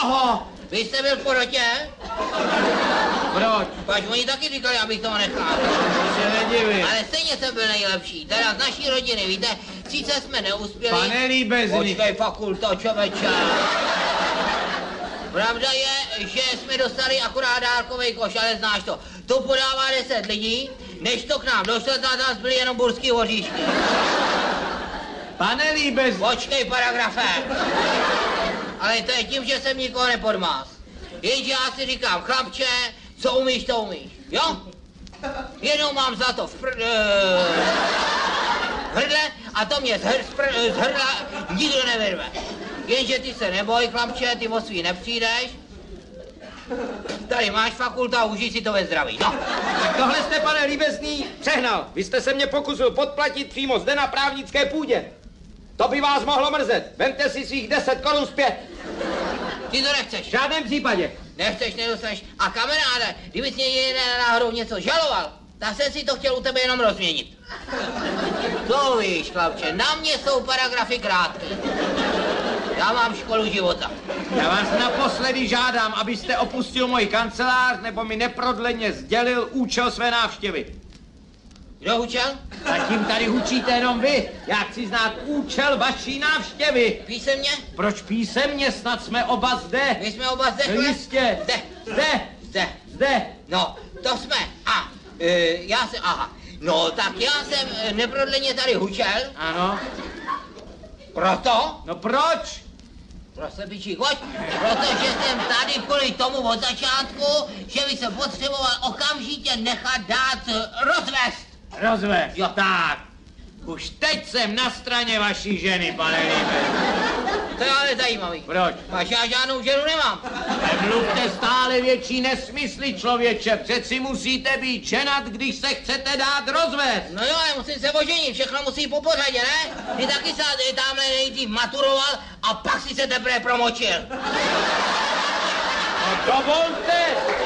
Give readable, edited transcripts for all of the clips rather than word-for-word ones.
Koho? Vy jste byl v porotě? Proč? Pač oni taky říkali, abych toho nechal. To se nedivím. Ale stejně jsem byl nejlepší. Teda z naší rodiny, víte, sice jsme neuspěli. Pane Líbezný. Počkej, fakulto, čověče. Pravda je, že jsme dostali akorát dárkovej koš, ale znáš to. To podává 10 lidí, než to k nám došlo, nás byly jenom burský hoříšky. Pane Líbezný. Počkej, paragrafe. Ale to je tím, že jsem nikoho nepodmás. Jenže já si říkám, chlapče, co umíš, to umíš, jo? Jednou mám za to v hrdle a to mě z hrdla nikdo nevyrve. Jenže ty se neboj, chlapče, ty o svý nepřijdeš. Tady máš fakulta a užij si to ve zdraví, no. Tak tohle jste, pane Líbezný, přehnal. Vy jste se mě pokusil podplatit přímo zde na právnické půdě. To by vás mohlo mrzet. Vemte si svých 10 korun zpět. Ty to nechceš. V žádném případě. Nechceš, nedostaneš. A kamaráde, kdybys mě náhodou něco žaloval, tak jsem si to chtěl u tebe jenom rozměnit. To víš, chlapče, na mě jsou paragrafy krátké. Já mám školu života. Já vás naposledy žádám, abyste opustil můj kancelář, nebo mi neprodleně sdělil účel své návštěvy. Kdo účel? Zatím tady hučíte jenom vy. Já chci znát účel vaší návštěvy. Písemně? Proč písemně? Snad jsme oba zde. My jsme oba zde. No jistě. Zde. No, to jsme. A, aha. No, tak já jsem neprodleně tady hučel. Ano. Proto? No proč? Proslepičí, pojď. Protože jsem tady kvůli tomu od začátku, že by se potřeboval okamžitě nechat dát rozvést. Rozvést? Jo. Tak. Už teď jsem na straně vaší ženy, pane Líbezný. To je ale zajímavý. Proč? Až já žádnou ženu nemám. Nemluvte stále větší nesmysly, člověče. Přeci musíte být ženat, když se chcete dát rozvést. No jo, ale musím se oženit, všechno musí po pořadě, ne? Ty taky se tamhle nejdřív maturoval a pak si se teprve promočil. No dovolte!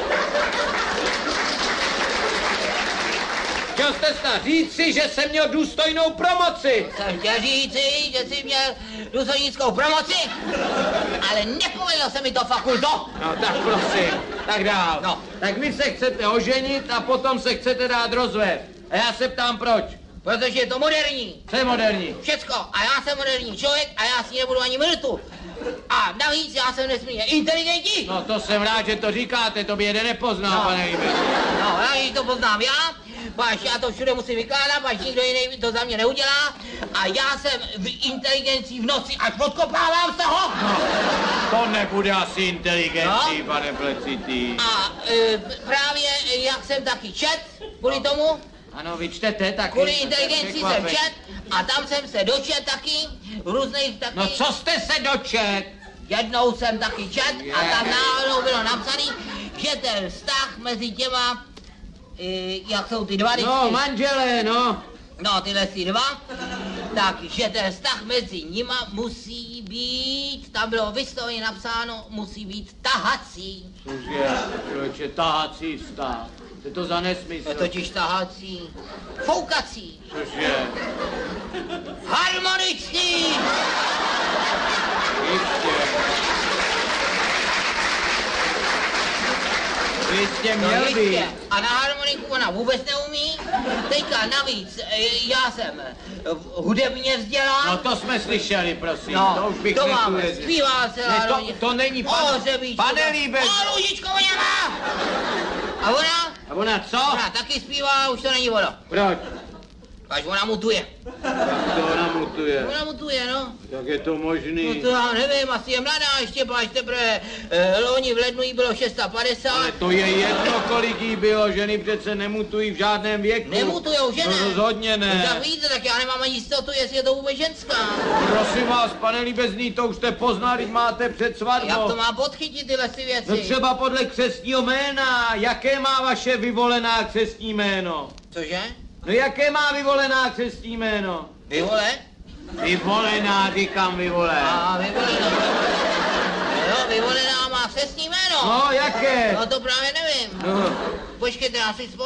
Chtěl jste snad říci, že jsem měl důstojnou promoci. Jsem chtěl říci, že jsi měl důstojnickou promoci, ale nepovedlo se mi to, fakulto. No tak prosím, tak dál. No. Tak vy se chcete oženit a potom se chcete dát rozvést. A já se ptám proč. Protože je to moderní. Co je moderní? Všecko. A já jsem moderní člověk a já si nebudu ani minutu. A navíc já jsem nesmírně inteligentní. No to jsem rád, že to říkáte, to by jeden nepoznal, No. pane Líbezný. No, já to poznám já, páč já to všude musím vykládat, páč nikdo jiný to za mě neudělá a já jsem v inteligenci v noci až odkopávám z toho. No, to nebude asi inteligencí, No. pane Plecitý. A právě jak jsem taky čet, kvůli tomu, Ano, vy čtete taky. kvůli inteligenci jsem čet a tam jsem se dočet taky, různých taky. No co jste se dočet? Jednou jsem taky čet a tam náhodou bylo napsaný, že ten vztah mezi těma, jak jsou ty dva vždycky. No, manželé, no. No, tyhle si dva, takže ten vztah mezi nima musí být, tam bylo vysloveně napsáno, musí být tahací. Cože, člověče, tahací vztah. Co je to za nesmysl? Je totiž tahací, foukací, Cože? harmonický. Jistě No měl jistě. být. A na harmoniku ona vůbec neumí. Teďka navíc, já jsem hudebně vzdělán. No to jsme slyšeli, prosím. No, to už bych to máme, netuvěřil. zpívá celá Ne, rodina. to není pane Líbezný. O, Lužičko, ona má! A ona? A ona co? Ona taky zpívá, už to není ono. Proč? Až ona mutuje. To ona mutuje. Ona mutuje, no. Jak je to No možný? to já nevím, asi je mladá ještě, až teprve loni v lednu jí bylo 650. Ale to je jedno, kolik jí bylo, ženy přece nemutují v žádném věku. Nemutujou, že ne? No rozhodně ne. No, tak víte, tak já nemám ani jistotu, jestli je to vůbec ženská. Prosím vás, pane Líbezný, to už jste poznal, když máte před svatbou. Jak to má podchytit tyhle si věci? No třeba podle křestního jména. Jaké má vaše vyvolená křestní jméno? Cože? No jaké má vyvolená křestní jméno? Vyvole? Vyvolená, říkám vyvolená. A vyvolená. Jo, vyvolená má křestní jméno. No jaké? No to právě nevím. No. Počkejte, já si